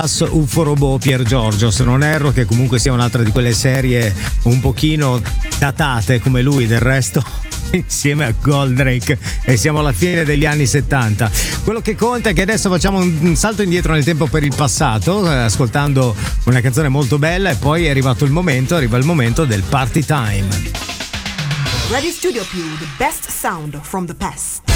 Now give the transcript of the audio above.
UFO Robot Pier Giorgio, se non erro, che comunque sia un'altra di quelle serie un pochino datate come lui del resto insieme a Goldrake, e siamo alla fine degli anni 70. Quello che conta è che adesso facciamo un salto indietro nel tempo per il passato, ascoltando una canzone molto bella, e poi arriva il momento del party time. Radio Studio Più, the best sound from the past.